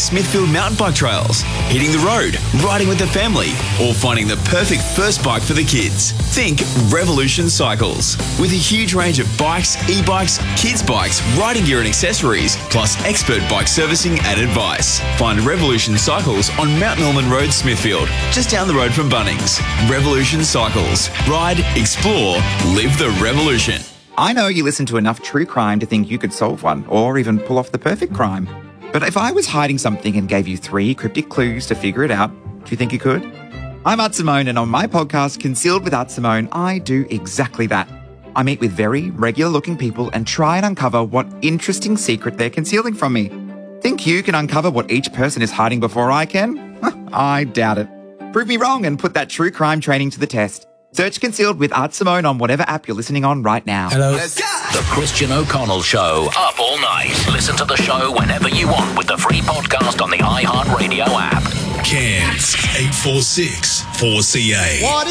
Smithfield mountain bike trails, hitting the road, riding with the family, or finding the perfect first bike for the kids. Think Revolution Cycles. With a huge range of bikes, e-bikes, kids' bikes, riding gear and accessories, plus expert bike servicing and advice. Find Revolution Cycles on Mount Norman Road, Smithfield, just down the road from Bunnings. Revolution Cycles. Ride, explore, live the revolution. I know you listen to enough true crime to think you could solve one, or even pull off the perfect crime. But if I was hiding something and gave you 3 cryptic clues to figure it out, do you think you could? I'm Art Simone, and on my podcast, Concealed with Art Simone, I do exactly that. I meet with very regular-looking people and try and uncover what interesting secret they're concealing from me. Think you can uncover what each person is hiding before I can? I doubt it. Prove me wrong and put that true crime training to the test. Search Concealed with Art Simone on whatever app you're listening on right now. Hello. Let's go. The Christian O'Connell Show, up all night. Listen to the show whenever you want with the free podcast on the iHeartRadio app. Cairns 846 4CA.